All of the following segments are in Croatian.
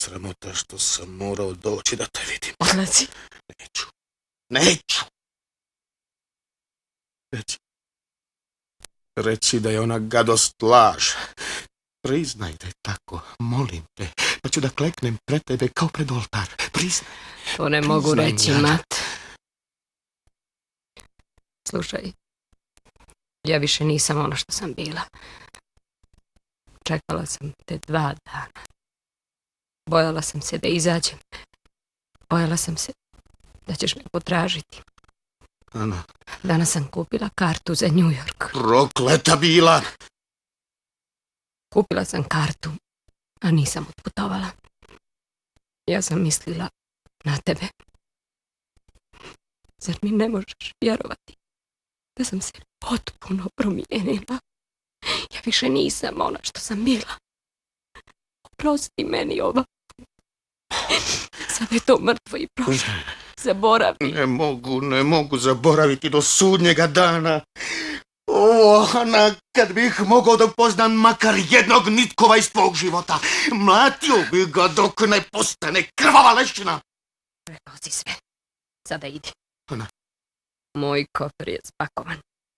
Sramota što sam morao doći da te vidim. Odlazi. Neću. Reci da je ona gadost laž. Priznaj da je tako, molim te, pa ću da kleknem pred tebe kao pred oltar. Priznaj. To ne mogu reći, Mat. Slušaj, ja više nisam ono što sam bila. Čekala sam te 2 dana. Bojala sam se da izađem. Bojala sam se da ćeš me potražiti. Ana. Danas sam kupila kartu za New York. Prokleta bila! Kupila sam kartu, a nisam otputovala. Ja sam mislila na tebe. Zar mi ne možeš vjerovati da sam se potpuno promijenila? Ja više nisam ona što sam bila. Oprosti meni ova. Sad je to mrtvo i prošlo. Zaboravi. Ne mogu zaboraviti do sudnjega dana. O, Ana, kad bih mogao da upoznam makar jednog nitkova iz tvog života, mlatio bih ga dok ne postane krvava lešina. Rekao si sve. Sada idi. Ana. Moj kofer je spakovan.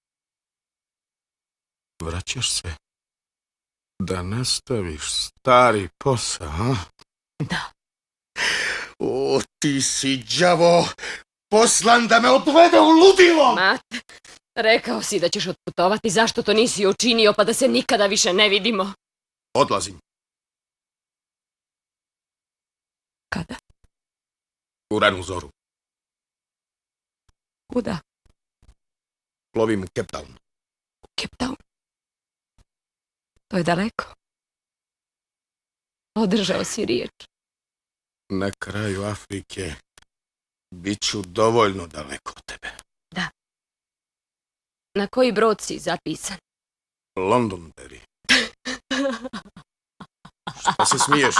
Vraćaš se da nastaviš stari posao, a? Da. O, ti si đavo, poslan da me odvede u ludilo! Mat, rekao si da ćeš otputovati, zašto to nisi učinio pa da se nikada više ne vidimo? Odlazim. Kada? U ranu zoru. Kuda? Plovim u Cape Town. U Cape Town? To je daleko. Održao si riječ. Na kraju Afrike bit ću dovoljno daleko od tebe. Da. Na koji brod si zapisan? Londonderry. Šta se smiješ?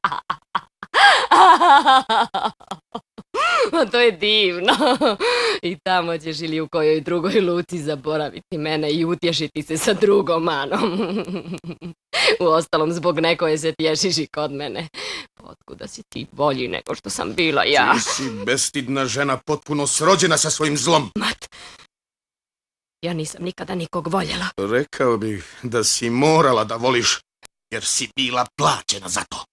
To je divno. I tamo ćeš ili u kojoj drugoj luci zaboraviti mene i utješiti se sa drugom Anom. Uostalom, zbog nekoje se tješiš i kod mene. Otkuda si ti bolji nego što sam bila ja? Ti si bestidna žena, potpuno srođena sa svojim zlom. Mat, ja nisam nikada nikog voljela. Rekao bih da si morala da voliš, jer si bila plaćena za to.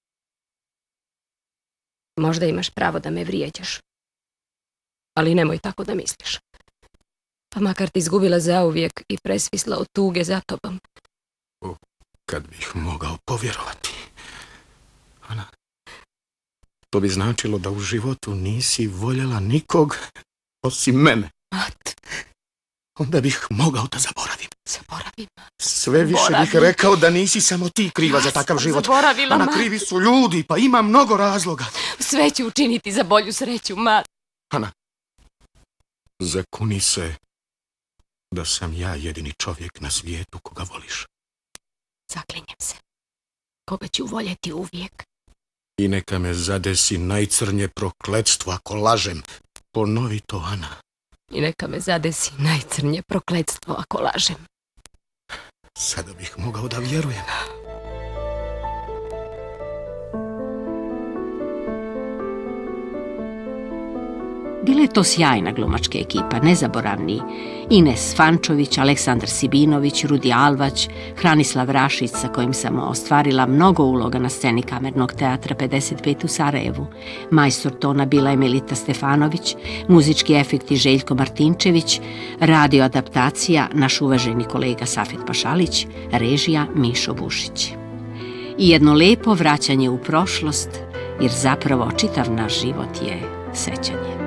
Možda imaš pravo da me vrijeđaš. Ali nemoj tako da misliš. Pa makar ti izgubila zauvijek i presvisla od tuge za tobom. Kad bih mogao povjerovati. Ana, to bi značilo da u životu nisi voljela nikog osim mene. Mat. Onda bih mogao da zaboravim. Zaboravim. Sve više bih rekao da nisi samo ti kriva za takav život. Zaboravila, Ana, krivi su ljudi, pa ima mnogo razloga. Sve ću učiniti za bolju sreću, Mat. Ana, zakuni se da sam ja jedini čovjek na svijetu koga voliš. Zaklinjem se. Koga ću voljeti uvijek. I neka me zadesi najcrnje prokletstvo ako lažem. Ponovi to, Ana. I neka me zadesi najcrnje prokletstvo ako lažem. Sada bih mogao da vjerujem. Bila je to sjajna glumačka ekipa, nezaboravni Ines Fančović, Aleksandar Sibinović, Rudi Alvać, Hranislav Rašić, sa kojim sam ostvarila mnogo uloga na sceni Kamernog teatra 55 u Sarajevu. Majstor tona bila je Melita Stefanović, muzički efekti Željko Martinčević, radio adaptacija naš uvaženi kolega Safet Pašalić, režija Mišo Bušić. I jedno lepo vraćanje u prošlost, jer zapravo čitav naš život je sećanje.